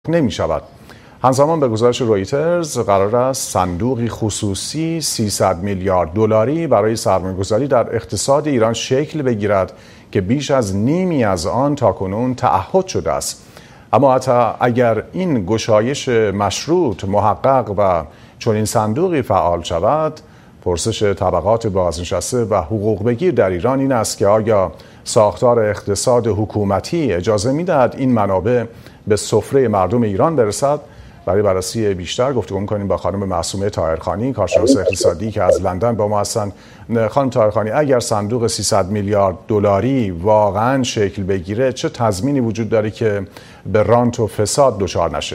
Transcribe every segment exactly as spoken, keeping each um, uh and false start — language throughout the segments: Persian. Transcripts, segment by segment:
نمی شود. همزمان به گزارش رویترز قرار است صندوقی خصوصی سیصد میلیارد دلاری برای سرمایه‌گذاری در اقتصاد ایران شکل بگیرد که بیش از نیمی از آن تاکنون تعهد شده است. اما حتی اگر این گشایش مشروط محقق و چون این صندوقی فعال شود، پرسش طبقات بازنشسته و حقوق بگیر در ایران این است که آیا ساختار اقتصاد حکومتی اجازه می‌دهد این منابع به سفره مردم ایران برسد؟ برای بررسی بیشتر گفتگو می‌کنیم با خانم معصومه طاهرخانی، کارشناس اقتصادی که از لندن با ما هستند. خانم طاهرخانی، اگر صندوق سیصد میلیارد دلاری واقعاً شکل بگیره، چه تضمینی وجود داره که به رانت و فساد دچار نشه؟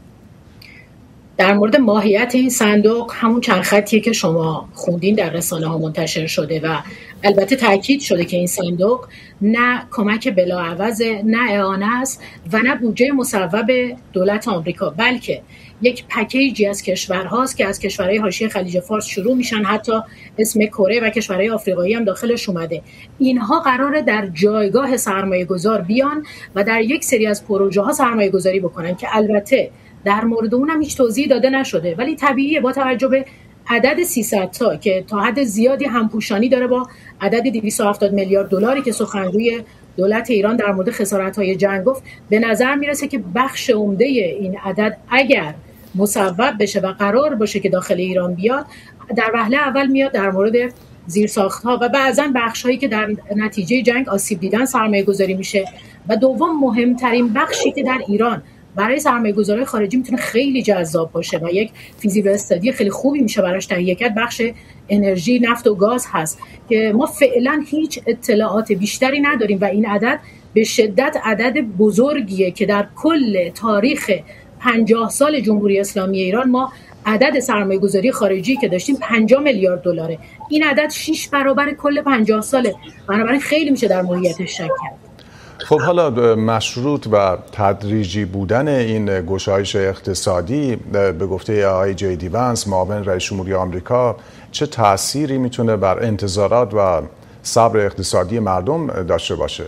در مورد ماهیت این صندوق همون چند خطیه که شما خوندین در رسانه ها منتشر شده و البته تاکید شده که این صندوق نه کمک بلاعوض، نه اعانه است و نه بودجه مصوب دولت آمریکا، بلکه یک پکیجی از کشورهاست که از کشورهای حاشیه خلیج فارس شروع میشن، حتی اسم کره و کشورهای آفریقایی هم داخلش اومده. اینها قراره در جایگاه سرمایه گذار بیان و در یک سری از پروژه ها سرمایه گذاری بکنن که البته در مورد اونم هیچ توضیح داده نشده، ولی طبیعیه با توجه به عدد سیصد تا که تا حد زیادی همپوشانی داره با عدد دویست و هفتاد میلیارد دلاری که سخنگوی دولت ایران در مورد خسارت‌های جنگ گفت، به نظر میرسه که بخش عمده این عدد اگر مصوب بشه و قرار باشه که داخل ایران بیاد، در وهله اول میاد در مورد زیرساخت‌ها و بعضاً بخش‌هایی که در نتیجه جنگ آسیب دیدن سرمایه‌گذاری میشه و دوم مهمترین بخشی که در ایران برای سرمایه‌گذاری خارجی میتونه خیلی جذاب باشه و یک فیزیبل استادی خیلی خوبی میشه براش تهیه کرد، بخش انرژی، نفت و گاز هست که ما فعلا هیچ اطلاعات بیشتری نداریم و این عدد به شدت عدد بزرگیه که در کل تاریخ پنجاه سال جمهوری اسلامی ایران ما عدد سرمایه‌گذاری خارجی که داشتیم پنجاه میلیارد دلاره. این عدد شش برابر کل پنجاه ساله، بنابراین خیلی میشه در ماهیتش شک کرد. خب حالا مشروط و تدریجی بودن این گشایش اقتصادی به گفته آقای جی دی ونس، معاون رئیس جمهوری آمریکا، چه تأثیری میتونه بر انتظارات و صبر اقتصادی مردم داشته باشه؟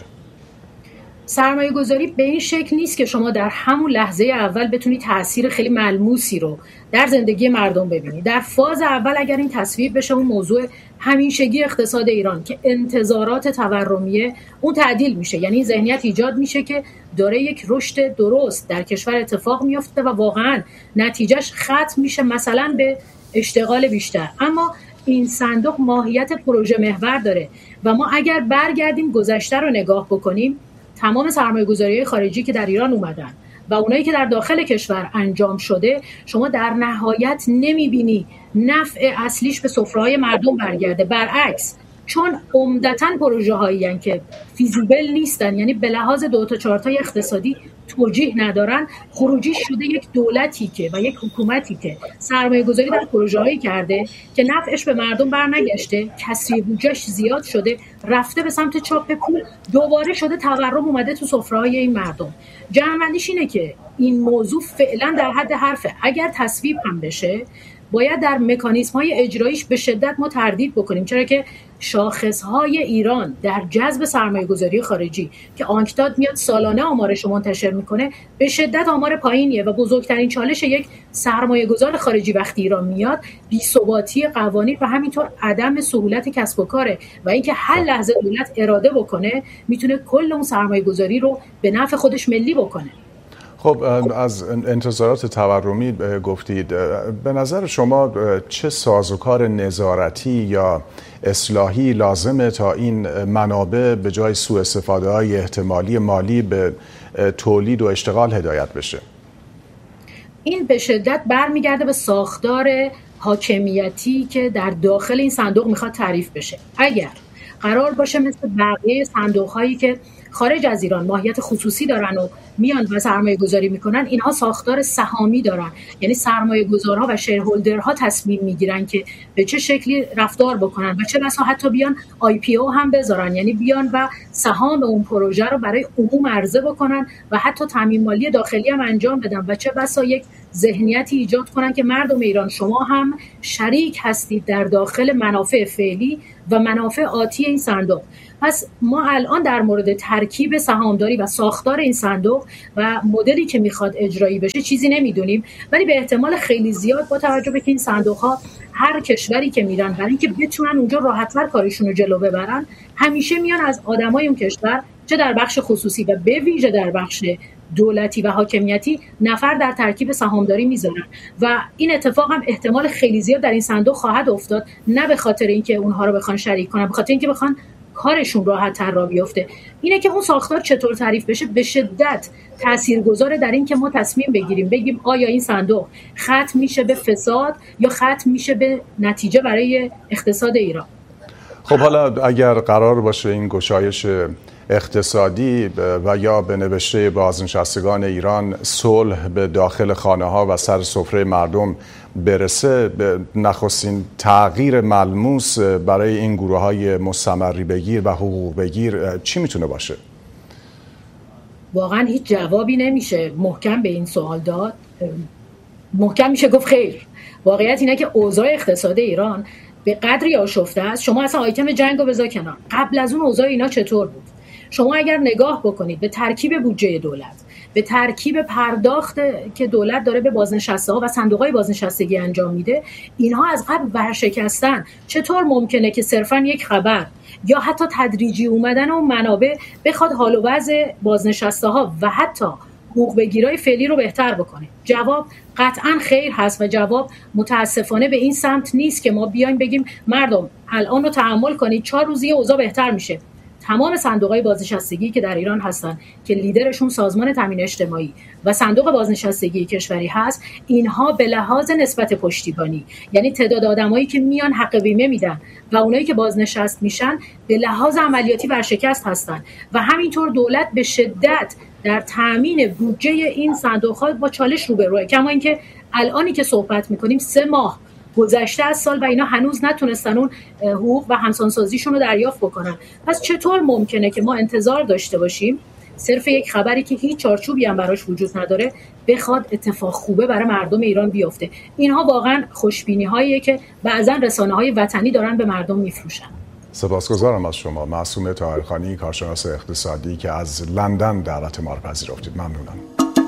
سرمایه گذاری به این شکل نیست که شما در همون لحظه اول بتونید تأثیر خیلی ملموسی رو در زندگی مردم ببینید. در فاز اول اگر این تصویر بشه اون موضوع همیشگی اقتصاد ایران که انتظارات تورمیه، اون تعدیل میشه، یعنی ذهنیت ایجاد میشه که داره یک رشد درست در کشور اتفاق میفته و واقعا نتیجهش ختم میشه مثلا به اشتغال بیشتر. اما این صندوق ماهیت پروژه محور داره و ما اگر برگردیم گذشته رو نگاه بکنیم، تمام سرمایه‌گذاری‌های خارجی که در ایران اومدن و اونایی که در داخل کشور انجام شده، شما در نهایت نمی‌بینی نفع اصلیش به سفره‌های مردم برگرده. برعکس، چون عمدتاً پروژه‌هایی هستند که فیزیبل نیستن، یعنی به لحاظ دو تا چهار تای اقتصادی توجیه ندارن، خروجی شده یک دولتی که و یک حکومتی که سرمایه‌گذاری در پروژه‌هایی کرده که نفعش به مردم برنگشته، کسری بودجه‌اش زیاد شده، رفته به سمت چاپ پول، دوباره شده تورم اومده تو سفره‌های این مردم. جمع‌بندیش اینه که این موضوع فعلا در حد حرفه. اگر تصویب هم بشه، باید در مکانیزم‌های اجراییش به شدت ما تردید بکنیم، چرا که شاخص‌های ایران در جذب سرمایه‌گذاری خارجی که آنکتاد میاد سالانه آمارش رو منتشر میکنه به شدت آمار پایینیه و بزرگترین چالش یک سرمایه‌گذار خارجی وقتی ایران میاد بی‌ثباتی قوانین و همینطور عدم سهولت کسب و کاره و اینکه هر لحظه دولت اراده بکنه میتونه کل اون سرمایه‌گذاری رو به نفع خودش ملی بکنه. خب از انتظارات تورمی گفتید، به نظر شما چه سازوکار نظارتی یا اصلاحی لازمه تا این منابع به جای سوء استفاده های احتمالی مالی به تولید و اشتغال هدایت بشه؟ این به شدت برمیگرده به ساختار حاکمیتی که در داخل این صندوق میخواد تعریف بشه. اگر قرار باشه مثل بقیه صندوق‌هایی که خارج از ایران ماهیت خصوصی دارن و میان و سرمایه گذاری میکنن، اینها ساختار سهامی دارن، یعنی سرمایه گذارها و شیرهولدرها تصمیم میگیرن که به چه شکلی رفتار بکنن و چه بسا حتی بیان آی پی او هم بذارن، یعنی بیان و سهام اون پروژه رو برای عموم عرضه بکنن و حتی تامین مالی داخلی هم انجام بدن و چه بسا یک ذهنیتی ایجاد کنن که مردم ایران شما هم شریک هستید در داخل منافع فعلی و منافع آتی این صندوق. پس ما الان در مورد ترکیب سهامداری و ساختار این صندوق و مدلی که میخواد اجرایی بشه چیزی نمیدونیم، ولی به احتمال خیلی زیاد با توجه به که این صندوق‌ها هر کشوری که میرن برای اینکه بتونن اونجا راحت‌تر کارشون رو جلو ببرن، همیشه میان از آدمای اون کشور، چه در بخش خصوصی و به ویژه در بخش دولتی و حاکمیتی، نفر در ترکیب سهامداری میذارن و این اتفاق هم احتمال خیلی زیاد در این صندوق خواهد افتاد، نه به خاطر اینکه اونها رو بخوان شریک کنن، به خاطر اینکه بخوان کارشون راحت‌تر را بیفته. اینه که اون ساختار چطور تعریف بشه به شدت تاثیرگذاره در این که ما تصمیم بگیریم بگیم آیا این صندوق ختم میشه به فساد یا ختم میشه به نتیجه برای اقتصاد ایران. خب حالا اگر قرار باشه این گشایش اقتصادی و یا به نوشته بازنشستگان ایران صلح به داخل خانه ها و سر سفره مردم برسه، به نخستین تغییر ملموس برای این گروه های مستمری بگیر و حقوق بگیر چی میتونه باشه؟ واقعا هیچ جوابی نمیشه محکم به این سوال داد. محکم میشه گفت خیر. واقعیت اینه که اوضاع اقتصاد ایران به قدری آشفته است. شما اصلا آیتم جنگ رو بذار کنار، قبل از اون اوضاع اینا چطور بود؟ شما اگر نگاه بکنید به ترکیب بودجه دولت، به ترکیب پرداخت که دولت داره به بازنشسته‌ها و صندوق‌های بازنشستگی انجام میده، اینها از قبل ورشکستن. چطور ممکنه که صرفاً یک خبر یا حتی تدریجی اومدن اون منابع بخواد حال و وضع بازنشسته‌ها و حتی حقوق بگیرای فعلی رو بهتر بکنه؟ جواب قطعاً خیر هست و جواب متاسفانه به این سمت نیست که ما بیایم بگیم مردم الان رو تحمل کنید، چهار روزی اوضاع بهتر میشه. تمام صندوق‌های بازنشستگی که در ایران هستن که لیدرشون سازمان تامین اجتماعی و صندوق بازنشستگی کشوری هست، اینها به لحاظ نسبت پشتیبانی، یعنی تعداد آدمایی که میان حق بیمه میدن و اونایی که بازنشست میشن، به لحاظ عملیاتی ورشکست هستن و همینطور دولت به شدت در تامین بودجه این صندوق‌ها با چالش روبروه. کما اینکه الانی که صحبت می‌کنیم سه ماه گذشته از سال و اینا هنوز نتونستن اون حقوق و همسانسازیشون رو دریافت بکنن. پس چطور ممکنه که ما انتظار داشته باشیم صرف یک خبری که هیچ چارچوبی هم براش وجود نداره بخواد اتفاق خوبه برای مردم ایران بیفته؟ اینها واقعا خوشبینی هاییه که بعضا رسانه های وطنی دارن به مردم میفروشن. سپاسگزارم از شما معصومه طاهرخانی، کارشناس اقتصادی که از لندن دعوت ما رو پذیرفتید. ممنونم.